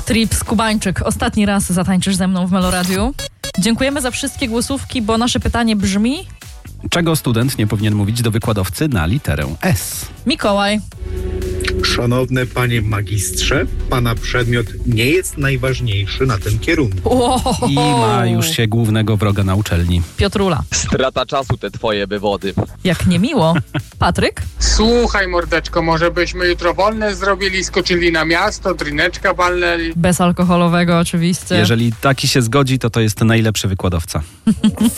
Trips Kubańczyk, ostatni raz zatańczysz ze mną w Meloradiu. Dziękujemy za wszystkie głosówki, bo nasze pytanie brzmi... Czego student nie powinien mówić do wykładowcy na literę S? Mikołaj. Szanowny panie magistrze, pana przedmiot nie jest najważniejszy na tym kierunku. Wow. I ma już się głównego wroga na uczelni. Piotrula. Strata czasu te twoje wywody. Jak niemiło. Patryk. Słuchaj, mordeczko, może byśmy jutro wolne zrobili, skoczyli na miasto, drineczka walnęli. Bezalkoholowego oczywiście. Jeżeli taki się zgodzi, to jest najlepszy wykładowca.